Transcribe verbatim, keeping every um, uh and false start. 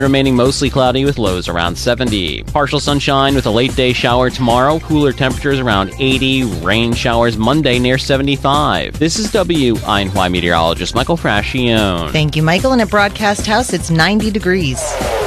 Remaining mostly cloudy with lows around seventy. Partial sunshine with a late day shower tomorrow. Cooler temperatures around eighty. Rain showers Monday near seventy-five. This is W I N Y meteorologist Michael Frascione. Thank you, Michael. And at Broadcast House, it's ninety degrees.